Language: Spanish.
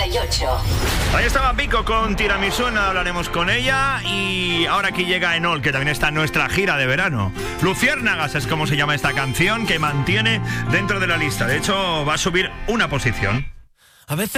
38. Ahí estaba Vico con Tiramisú, hablaremos con ella. Y ahora aquí llega Enol, que también está en nuestra gira de verano. Luciérnagas es como se llama esta canción, que mantiene dentro de la lista. De hecho, va a subir una posición. A veces